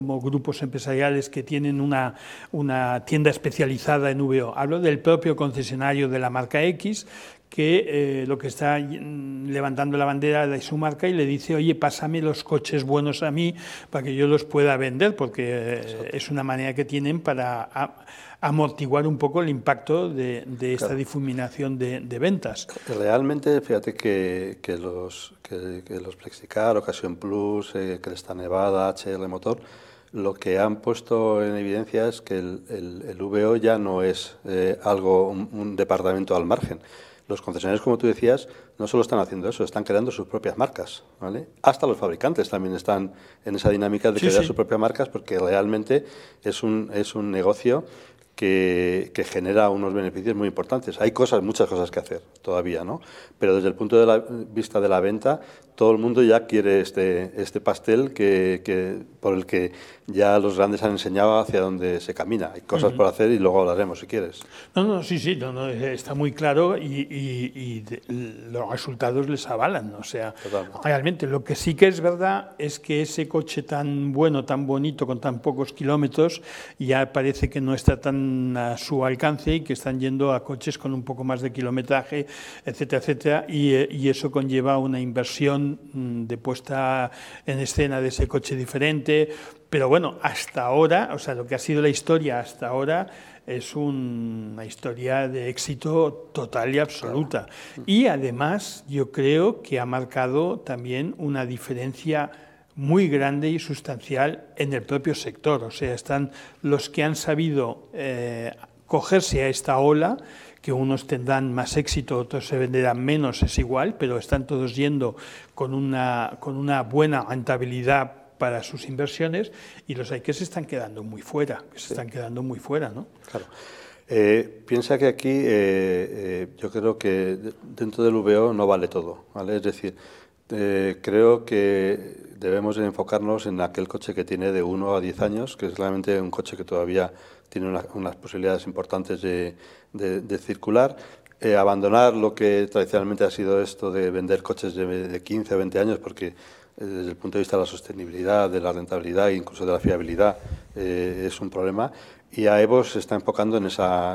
como grupos empresariales que tienen una tienda especializada en VO. Hablo del propio concesionario de la marca X, que lo que está levantando la bandera de su marca y le dice, oye, pásame los coches buenos a mí para que yo los pueda vender, porque es una manera que tienen para amortiguar un poco el impacto de esta difuminación de ventas. Realmente, fíjate que los Flexicar, Occasion Plus, Cresta Nevada, HL Motor, lo que han puesto en evidencia es que el VO ya no es un departamento al margen. Los concesionarios, como tú decías, no solo están haciendo eso, están creando sus propias marcas, ¿vale? Hasta los fabricantes también están en esa dinámica de crear sus propias marcas, porque realmente es un negocio que genera unos beneficios muy importantes. Hay muchas cosas que hacer todavía, ¿no? Pero desde el punto de vista de la venta, todo el mundo ya quiere este pastel por el que ya los grandes han enseñado hacia dónde se camina. Hay cosas por hacer y luego hablaremos, si quieres. Sí, está muy claro y los resultados les avalan. O sea, realmente lo que sí que es verdad es que ese coche tan bueno, tan bonito, con tan pocos kilómetros, ya parece que no está tan a su alcance y que están yendo a coches con un poco más de kilometraje, etcétera, etcétera, y eso conlleva una inversión de puesta en escena de ese coche diferente. Pero bueno, hasta ahora, o sea, lo que ha sido la historia hasta ahora es una historia de éxito total y absoluta. Y además yo creo que ha marcado también una diferencia muy grande y sustancial en el propio sector. O sea, están los que han sabido cogerse a esta ola, que unos tendrán más éxito, otros se venderán menos, es igual, pero están todos yendo con una buena rentabilidad para sus inversiones, y los hay que se están quedando muy fuera, ¿no? Claro. Piensa que aquí yo creo que dentro del VO no vale todo, ¿vale? Es decir, creo que debemos enfocarnos en aquel coche que tiene de 1 a 10 años, que es realmente un coche que todavía tiene unas posibilidades importantes de circular. Abandonar lo que tradicionalmente ha sido esto de vender coches de 15 o 20 años, porque desde el punto de vista de la sostenibilidad, de la rentabilidad e incluso de la fiabilidad es un problema. Y AEVO se está enfocando en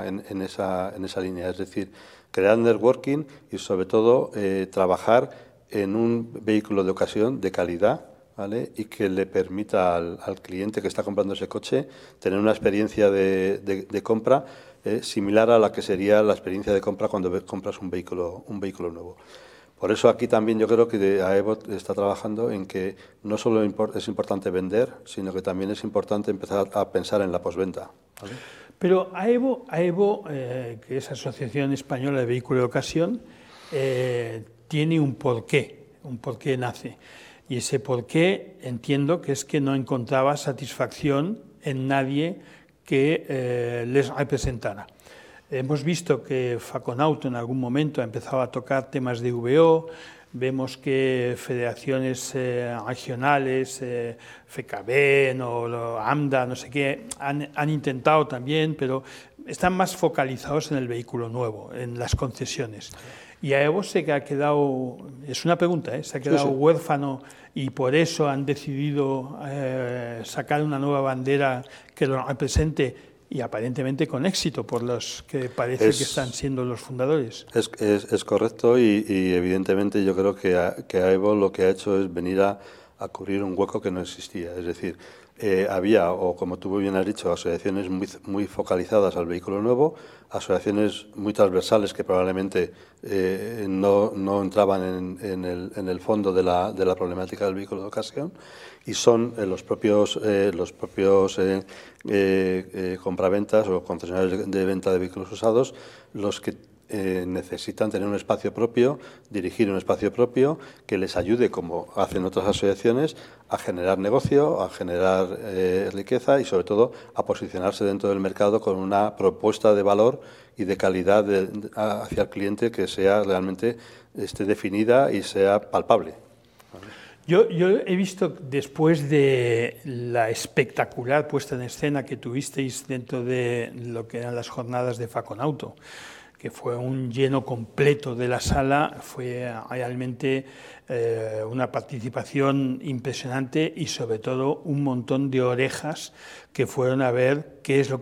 esa línea, es decir, crear networking y sobre todo trabajar en un vehículo de ocasión de calidad, ¿vale? Y que le permita al cliente que está comprando ese coche tener una experiencia de compra similar a la que sería la experiencia de compra cuando compras un vehículo nuevo. Por eso aquí también yo creo que AEVO está trabajando en que no solo es importante vender, sino que también es importante empezar a pensar en la postventa, ¿vale? Pero AEVO, que es Asociación Española de Vehículo de Ocasión, tiene un porqué nace. Y ese porqué entiendo que es que no encontraba satisfacción en nadie que les representara. Hemos visto que Faconauto en algún momento ha empezado a tocar temas de VO, vemos que federaciones regionales, FECABEN o AMDA, no sé qué, han intentado también, pero están más focalizados en el vehículo nuevo, en las concesiones. Y AEVO se ha quedado, es una pregunta, se ha quedado huérfano y por eso han decidido sacar una nueva bandera que lo represente y aparentemente con éxito por los que parece que están siendo los fundadores. Es correcto y evidentemente yo creo que AEVO lo que ha hecho es venir a cubrir un hueco que no existía. Es decir, había, o como tú bien has dicho, asociaciones muy focalizadas al vehículo nuevo, asociaciones muy transversales que probablemente no entraban en el fondo de la problemática del vehículo de ocasión, y son los propios compraventas o concesionarios de venta de vehículos usados los que necesitan tener un espacio propio, dirigir un espacio propio que les ayude, como hacen otras asociaciones, a generar negocio, a generar riqueza y sobre todo a posicionarse dentro del mercado con una propuesta de valor y de calidad hacia el cliente que sea realmente esté definida y sea palpable. Yo he visto, después de la espectacular puesta en escena que tuvisteis dentro de lo que eran las jornadas de Faconauto, que fue un lleno completo de la sala, fue realmente una participación impresionante y sobre todo un montón de orejas que fueron a ver qué es lo